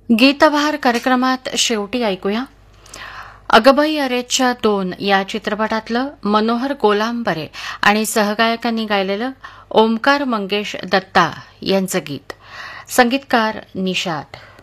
गीतबहार कार्यक्रमात शेवटी ऐकूया अगबाई अरेच्या 2 या चित्रपटातलं मनोहर कोलांबरे आणि सहगायकांनी गायलेलं ओमकार मंगेश दत्ता यांचं गीत. संगीतकार निषाद.